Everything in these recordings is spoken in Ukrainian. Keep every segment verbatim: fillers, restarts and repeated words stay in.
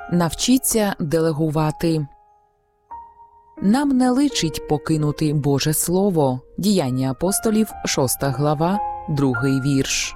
Навчіться делегувати. Нам не личить покинути Боже Слово. Діяння апостолів, шоста глава, другий вірш.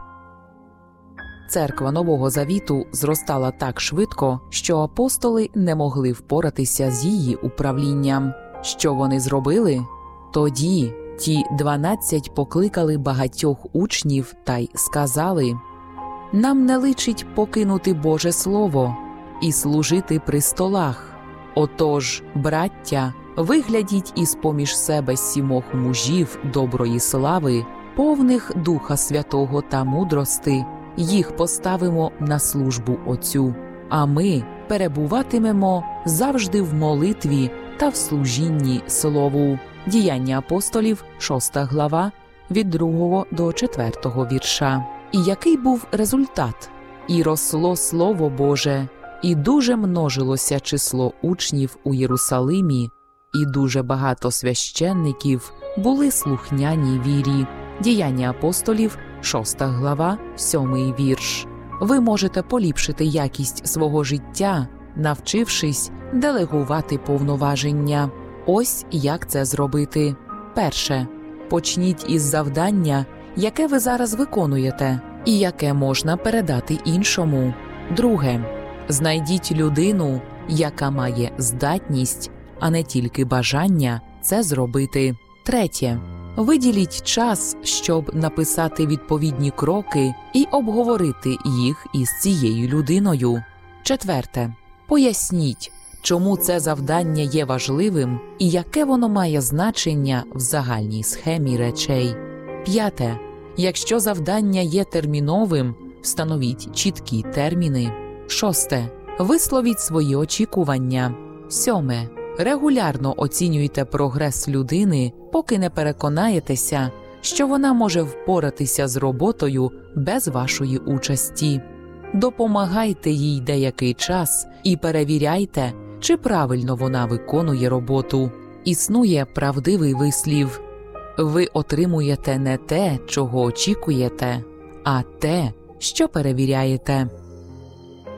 Церква Нового Завіту зростала так швидко, що апостоли не могли впоратися з її управлінням. Що вони зробили? Тоді ті дванадцять покликали багатьох учнів та й сказали: «Нам не личить покинути Боже Слово і служити при столах. Отож, браття, виглядіть із-поміж себе сімох мужів доброї слави, повних Духа Святого та мудрости, їх поставимо на службу Отцю, а ми перебуватимемо завжди в молитві та в служінні Слову». Діяння апостолів, шоста глава, від другого до четвертого вірша. І який був результат? «І росло Слово Боже, і дуже множилося число учнів у Єрусалимі, і дуже багато священників були слухняні вірі». Діяння апостолів, шоста глава, сьомий вірш. Ви можете поліпшити якість свого життя, навчившись делегувати повноваження. Ось як це зробити. Перше. Почніть із завдання, яке ви зараз виконуєте, і яке можна передати іншому. Друге. Знайдіть людину, яка має здатність, а не тільки бажання це зробити. Третє. Виділіть час, щоб написати відповідні кроки і обговорити їх із цією людиною. Четверте. Поясніть, чому це завдання є важливим і яке воно має значення в загальній схемі речей. П'яте. Якщо завдання є терміновим, встановіть чіткі терміни. Шосте. Висловіть свої очікування. Сьоме. Регулярно оцінюйте прогрес людини, поки не переконаєтеся, що вона може впоратися з роботою без вашої участі. Допомагайте їй деякий час і перевіряйте, чи правильно вона виконує роботу. Існує правдивий вислів: ви отримуєте не те, чого очікуєте, а те, що перевіряєте.